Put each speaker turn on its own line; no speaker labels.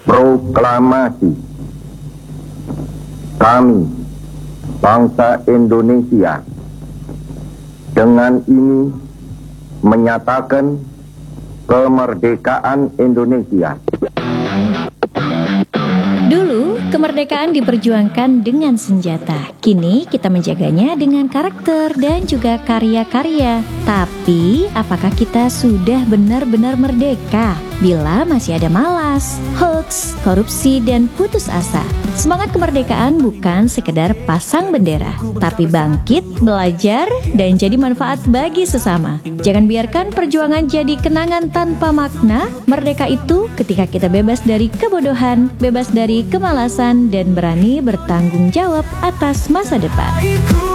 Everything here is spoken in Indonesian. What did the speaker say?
Proklamasi. Kami, bangsa Indonesia, dengan ini menyatakan kemerdekaan Indonesia.
Dulu, kemerdekaan diperjuangkan dengan senjata. Kini kita menjaganya dengan karakter dan juga karya-karya. Tapi, apakah kita sudah benar-benar merdeka? Bila masih ada malas, hoax, korupsi, dan putus asa. Semangat kemerdekaan bukan sekedar pasang bendera, tapi bangkit, belajar, dan jadi manfaat bagi sesama. Jangan biarkan perjuangan jadi kenangan tanpa makna. Merdeka itu ketika kita bebas dari kebodohan, bebas dari kemalasan, dan berani bertanggung jawab atas masa depan.